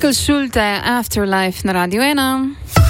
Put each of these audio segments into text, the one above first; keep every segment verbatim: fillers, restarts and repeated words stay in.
Michael Schulte, Afterlife na Radio ena.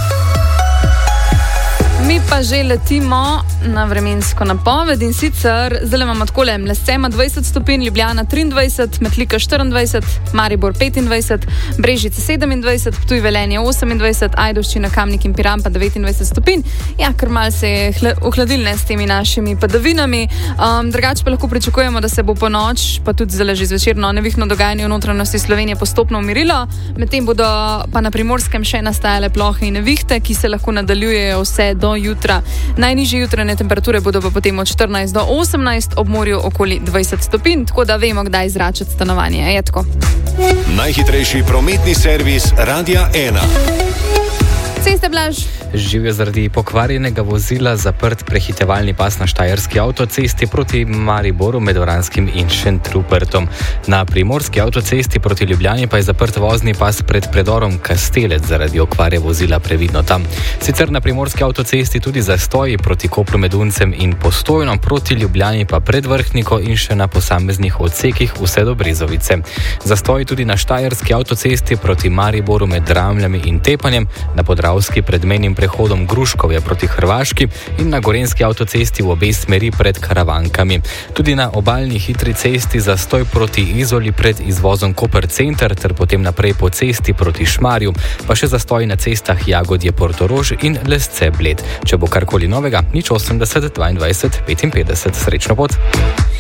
Mi pa že letimo na vremensko napoved in sicer zdaj imamo takole: Lescema dvajset stopinj, Ljubljana triindvajset, Metlika štiriindvajset, Maribor petindvajset, Brežice sedemindvajset, Ptuj, Velenje osemindvajset, Ajdovščina, Kamnik in Piran pa devetindvajset stopinj. Ja, ker malo se je ohladilne s temi našimi padavinami. Um, drugače pa lahko pričakujemo, da se bo po noč, pa tudi zdaj že zvečerno, nevihno dogajanje v notranjosti Slovenije postopno umirilo. Medtem bodo pa na Primorskem še nastajale plohe in nevihte, ki se lahko nadaljujejo vse do jutra. Najnižje jutranje temperature bodo pa potem od štirinajst do osemnajst, ob morju okoli dvajset stopinj, tako da vemo, kdaj zračati stanovanje. Je tako. Najhitrejši prometni servis Radia ena. Ceste, Blaž. Živijo zaradi pokvarjenega vozila zaprt prehitevalni pas na štajerski avtocesti proti Mariboru med Oranskim in Šentrupertom. Na primorski avtocesti proti Ljubljani pa je zaprt vozni pas pred predorom Kastelec zaradi okvare vozila, previdno tam. Sicer na primorski avtocesti tudi zastoji proti Kopru med Uncem in Postojno, proti Ljubljani pa pred Vrhniko in še na posameznih odsekih vse do Brezovice. Zastoji tudi na štajerski avtocesti proti Mariboru med Dramljami in Tepanjem, na Podravski pred mejnim prehodom Gruškovje proti Hrvaški in na gorenski avtocesti v obe smeri pred Karavankami. Tudi na obalni hitri cesti zastoj proti Izoli pred izvozom Koper Center ter potem naprej po cesti proti Šmarju, pa še zastoj na cestah Jagodje Portorož in Lesce Bled. Če bo karkoli novega, nič osemdeset dvaindvajset petinpetdeset. Srečno pot!